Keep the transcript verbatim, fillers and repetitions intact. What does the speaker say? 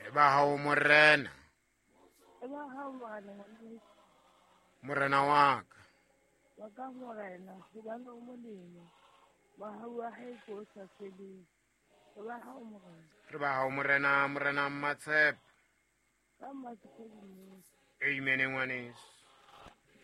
e ba hao morena, e ba hao morena ngwaneso, morena wa ka. wa ka morena, hobane o molemo, wa hao wa hae ke o sa feleng, e ba hao morena, Re ba hao morena, morena Mmatshepo. ka mmatshepo. Amen ngwaneso.